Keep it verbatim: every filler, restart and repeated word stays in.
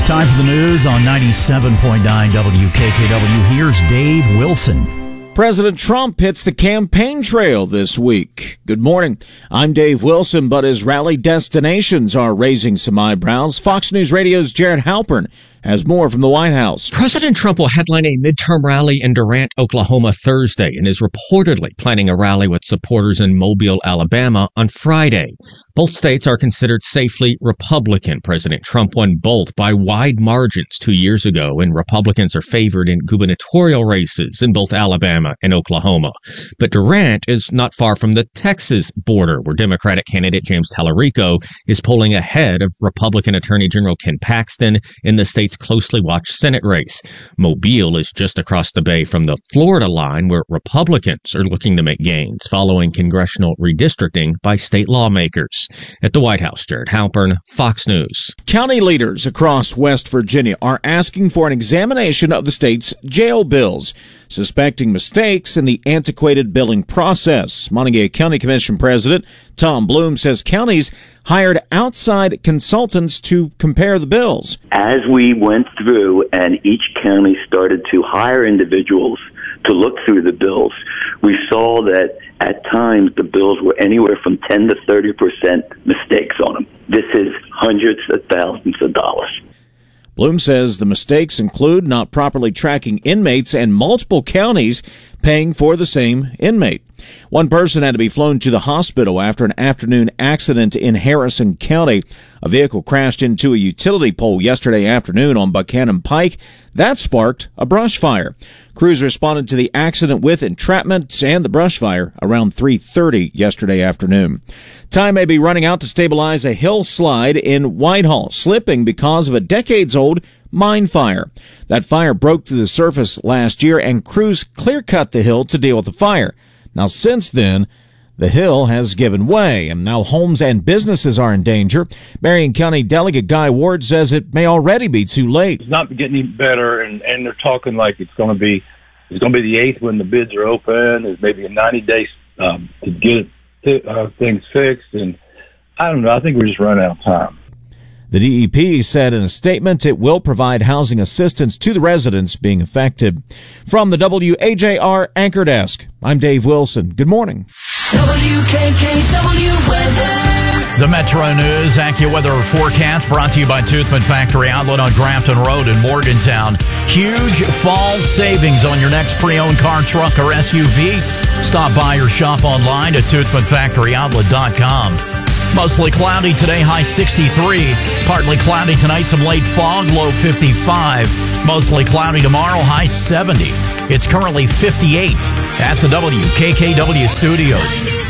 Time for the news on ninety-seven point nine W K K W. Here's Dave Wilson. President Trump hits the campaign trail this week. Good morning. I'm Dave Wilson, but his rally destinations are raising some eyebrows. Fox News Radio's Jared Halpern has more from the White House. President Trump will headline a midterm rally in Durant, Oklahoma Thursday and is reportedly planning a rally with supporters in Mobile, Alabama on Friday. Both states are considered safely Republican. President Trump won both by wide margins two years ago, and Republicans are favored in gubernatorial races in both Alabama and Oklahoma. But Durant is not far from the Texas border, where Democratic candidate James Tallarico is polling ahead of Republican Attorney General Ken Paxton in the state's closely watched Senate race. Mobile is just across the bay from the Florida line, where Republicans are looking to make gains following congressional redistricting by state lawmakers. At the White House, Jared Halpern, Fox News. County leaders across West Virginia are asking for an examination of the state's jail bills, suspecting mistakes in the antiquated billing process. Montague County Commission President Tom Bloom says counties hired outside consultants to compare the bills. As we went through and each county started to hire individuals to look through the bills, we saw that at times the bills were anywhere from ten to thirty percent mistakes on them. This is hundreds of thousands of dollars. Bloom says the mistakes include not properly tracking inmates and multiple counties paying for the same inmate. One person had to be flown to the hospital after an afternoon accident in Harrison County. A vehicle crashed into a utility pole yesterday afternoon on Buchanan Pike. That sparked a brush fire. Crews responded to the accident with entrapment and the brush fire around three thirty yesterday afternoon. Time may be running out to stabilize a hill slide in Whitehall, slipping because of a decades-old mine fire. That fire broke through the surface last year, and crews clear-cut the hill to deal with the fire. Now, since then, the hill has given way, and now homes and businesses are in danger. Marion County Delegate Guy Ward says it may already be too late. It's not getting any better, and, and they're talking like it's going to be it's going to be the eighth when the bids are open. There's maybe a ninety days um, to get it, uh, things fixed, and I don't know. I think we're just running out of time. The D E P said in a statement it will provide housing assistance to the residents being affected. From the W A J R Anchor Desk, I'm Dave Wilson. Good morning. W K K W weather. The Metro News AccuWeather forecast brought to you by Toothman Factory Outlet on Grafton Road in Morgantown. Huge fall savings on your next pre-owned car, truck, or S U V. Stop by or shop online at toothman factory outlet dot com. Mostly cloudy today, high sixty-three. Partly cloudy tonight, some late fog, low fifty-five. Mostly cloudy tomorrow, high seventy. It's currently fifty-eight at the W K K W studios.